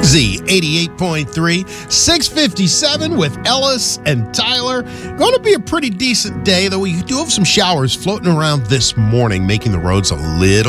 Z88.3, 657 with Ellis and Tyler. Going to be a pretty decent day, though we do have some showers floating around this morning, making the roads a little